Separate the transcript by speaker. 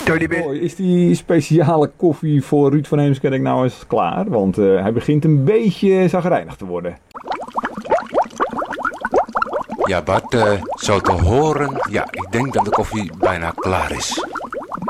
Speaker 1: Is die speciale koffie voor Ruud van Heemskerk nou eens klaar? Want hij begint een beetje zagrijnig te worden.
Speaker 2: Ja, Bart, zo te horen, ja, ik denk dat de koffie bijna klaar is.